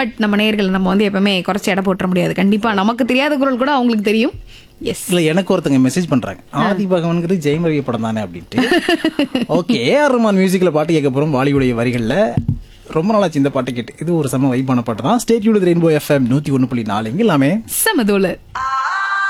But நம்ம நேயர்கள் நம்ம வந்து எப்பவுமே குறைச்சி எடை போட்டுற முடியாது. கண்டிப்பா நமக்கு தெரியாத குரல் கூட அவங்களுக்கு தெரியும். எஸ், இல்ல எனக்கு ஒருத்தங்க மெசேஜ் பண்றாங்க, ஆதி பகவான்ங்கிறது ஜெயமரவி படம் தானே அப்படின்ட்டு. ஓகே, ஏஆர் ரஹ்மான் மியூசிக்ல பாட்டு கேட்க போறோம். வாலிவுடைய வரிகள்ல ரொம்ப நாளாச்சு இந்த பாட்டு கேட்டு. இது ஒரு செம வைப்பான பாட்டு தான். State you with rainbow FM 101.4 எல்லாமே சமதோல.